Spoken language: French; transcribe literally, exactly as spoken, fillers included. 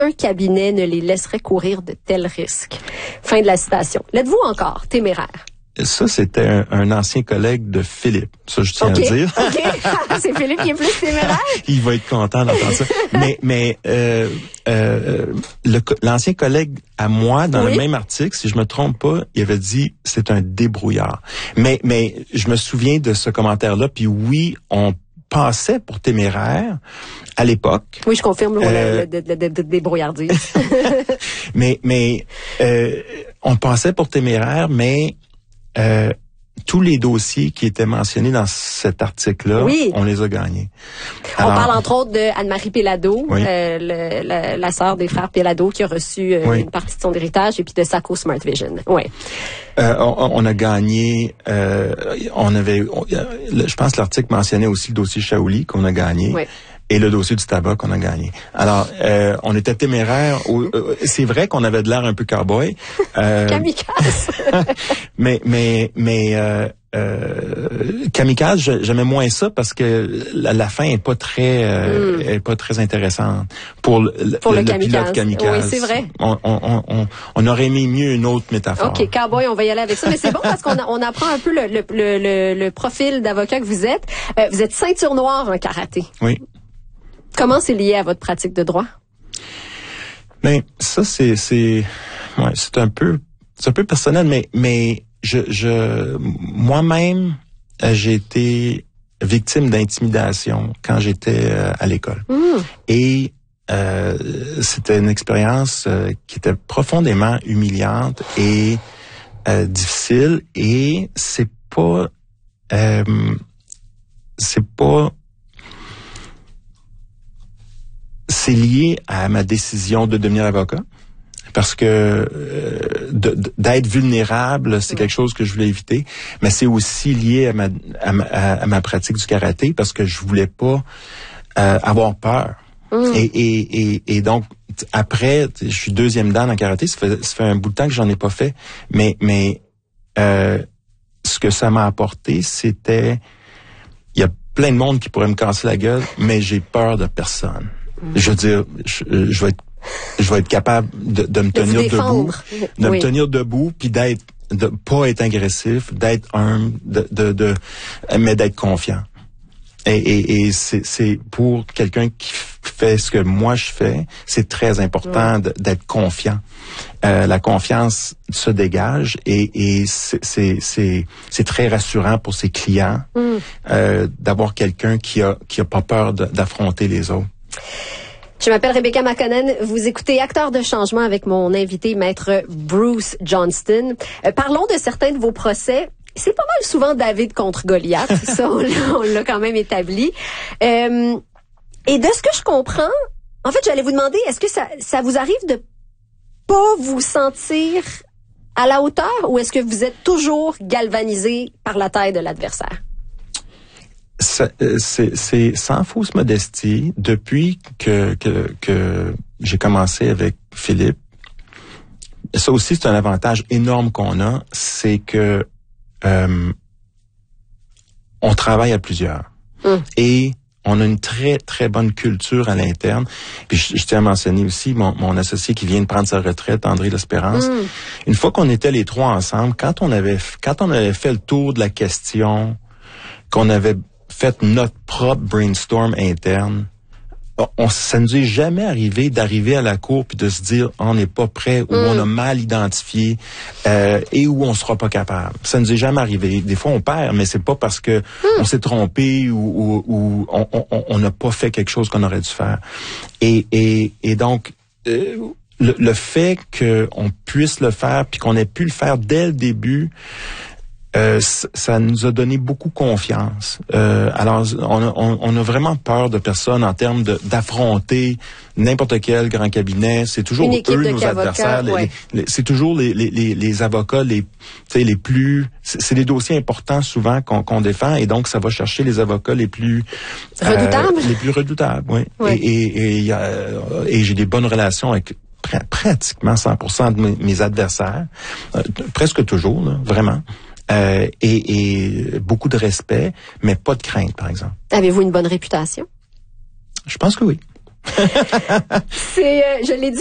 aucun cabinet ne les laisserait courir de tels risques. Fin de la citation. L'êtes-vous encore téméraire? Ça, c'était un, un ancien collègue de Philippe. Ça, je tiens okay, à dire. OK. C'est Philippe qui est plus téméraire? Il va être content d'entendre ça. Mais, mais euh, euh, le, l'ancien collègue à moi, dans oui. le même article, si je me trompe pas, il avait dit c'est un débrouillard. Mais, mais je me souviens de ce commentaire-là. Puis oui, on passait pour téméraire à l'époque. Oui, je confirme euh, le, le, le, le, le débrouillardise. mais mais euh, on passait pour téméraire, mais Euh, tous les dossiers qui étaient mentionnés dans cet article-là, oui. on les a gagnés. Alors, on parle entre autres de Anne-Marie Pellado, oui. euh, le, la, la sœur des frères Pellado qui a reçu euh, oui. une partie de son héritage, et puis de Saco Smart Vision. Oui. Euh, on, on a gagné, euh, on avait, on, je pense que l'article mentionnait aussi le dossier Shaoli qu'on a gagné. Oui. Et le dossier du tabac qu'on a gagné. Alors, euh, on était téméraires. Au, euh, c'est vrai qu'on avait de l'air un peu cow-boy. Euh, Kamikaze. mais, mais, mais, euh, euh, kamikaze, j'aimais moins ça parce que la, la fin est pas très, euh, mm. est pas très intéressante pour le, pour le, le, le kamikaze. pilote kamikaze. Oui, c'est vrai. On, on, on, on aurait aimé mieux une autre métaphore. OK, cowboy, on va y aller avec ça. Mais c'est bon parce qu'on a, on apprend un peu le, le, le, le profil d'avocat que vous êtes. Euh, vous êtes ceinture noire en karaté. Oui. Comment c'est lié à votre pratique de droit? Ben, ça, c'est, c'est, ouais, c'est un peu, c'est un peu personnel, mais, mais je, je, moi-même, j'ai été victime d'intimidation quand j'étais euh, à l'école. Mmh. Et, euh, c'était une expérience euh, qui était profondément humiliante et euh, difficile, et c'est pas, euh, c'est pas, c'est lié à ma décision de devenir avocat, parce que euh, de, d'être vulnérable, c'est quelque chose que je voulais éviter, mais c'est aussi lié à ma, à ma, à ma pratique du karaté, parce que je voulais pas euh, avoir peur. Mmh. Et, et, et, et donc, après, je suis deuxième dan en karaté, ça fait, ça fait un bout de temps que j'en ai pas fait, mais, mais euh, ce que ça m'a apporté, c'était, il y a plein de monde qui pourrait me casser la gueule, mais j'ai peur de personne. Je veux dire, je, je vais être, je vais être capable de, de me tenir debout, de oui. me tenir debout, puis d'être, de pas être agressif, d'être humble, de, de, de, mais d'être confiant. Et, et, et c'est, c'est pour quelqu'un qui fait ce que moi je fais, c'est très important oui. de, d'être confiant. Euh, la confiance se dégage, et, et c'est, c'est, c'est, c'est très rassurant pour ses clients mm. euh, d'avoir quelqu'un qui a, qui a pas peur de, d'affronter les autres. Je m'appelle Rebecca McConnell. Vous écoutez Acteurs de changement avec mon invité, maître Bruce Johnston. Euh, parlons de certains de vos procès. C'est pas mal souvent David contre Goliath. Ça, on l'a, on l'a quand même établi. Euh, et de ce que je comprends, en fait, j'allais vous demander, est-ce que ça, ça vous arrive de pas vous sentir à la hauteur, ou est-ce que vous êtes toujours galvanisé par la taille de l'adversaire? C'est, c'est, c'est sans fausse modestie, depuis que, que, que j'ai commencé avec Philippe, ça aussi c'est un avantage énorme qu'on a, c'est que euh, on travaille à plusieurs. Mmh. Et on a une très, très bonne culture à l'interne. Puis je, je tiens à mentionner aussi mon, mon associé qui vient de prendre sa retraite, André L'Espérance. Mmh. Une fois qu'on était les trois ensemble, quand on avait quand on avait fait le tour de la question, qu'on avait fait notre propre brainstorm interne, on, ça nous est jamais arrivé d'arriver à la cour puis de se dire on n'est pas prêt, ou mm. on a mal identifié euh, et où on sera pas capable. Ça nous est jamais arrivé. Des fois on perd, mais c'est pas parce que mm. on s'est trompé ou, ou, ou on n'a pas fait quelque chose qu'on aurait dû faire. Et, et, et donc euh, le, le fait qu'on puisse le faire puis qu'on ait pu le faire dès le début, Euh, ça nous a donné beaucoup confiance. Euh, alors, on a, on, on a vraiment peur de personne en termes de, d'affronter n'importe quel grand cabinet. C'est toujours eux nos adversaires. Ouais. Les, les, c'est toujours les, les, les, les avocats les, les plus... C'est, c'est des dossiers importants souvent qu'on, qu'on défend, et donc ça va chercher les avocats les plus... Redoutables? Euh, les plus redoutables, oui. Ouais. Et, et, et, euh, et j'ai des bonnes relations avec pr- pratiquement cent pour cent de mes, mes adversaires. Euh, presque toujours, là, vraiment. Euh, et, et beaucoup de respect, mais pas de crainte, par exemple. Avez-vous une bonne réputation? Je pense que oui. C'est, euh, je l'ai dit